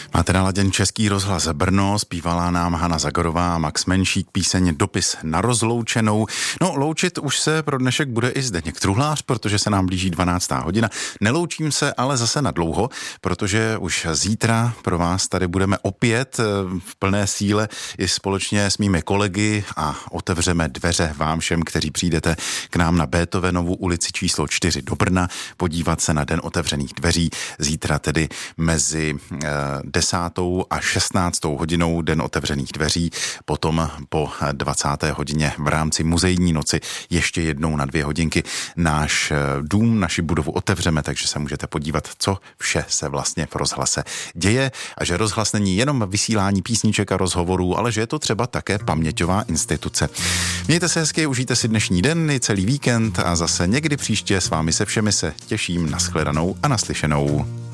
Máte naladěn Český rozhlas Brno, zpívala nám Hana Zagorová a Max Menšík píseň Dopis na rozloučenou. No, loučit už se pro dnešek bude i Zdeněk Truhlář, protože se nám blíží 12. hodina. Neloučím se ale zase na dlouho, protože už zítra pro vás tady budeme opět v plné síle i společně s mými kolegy a otevřeme dveře vám všem, kteří přijdete k nám na Beethovenovu ulici číslo 4 do Brna, podívat se na Den otevřených dveří. Zítra tedy mezi 10. a 16. hodinou Den otevřených dveří, potom po 20. hodině v rámci muzejní noci ještě jednou na 2 hodinky náš dům, naši budovu otevřeme, takže se můžete podívat, co vše se vlastně v rozhlase děje a že rozhlas není jenom vysílání písniček a rozhovorů, ale že je to třeba také paměťová instituce. Mějte se hezky, užijte si dnešní den i celý víkend a zase někdy příště s vámi se všemi se těším. Nashledanou a naslyšenou.